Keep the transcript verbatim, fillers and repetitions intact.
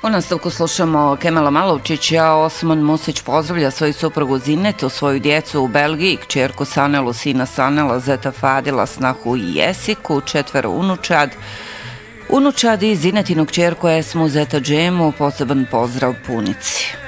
U nastavku slušamo Kemala Malovčića. Osman Musić pozdravlja svoju suprugu Zinetu, svoju djecu u Belgiji, kćerku Sanelu, sina Sanela, zeta Fadila, snahu Jesiku, četvero unučad. Unučad i Zinetinu kćerku Esmu, zeta Džemu, poseban pozdrav Punici.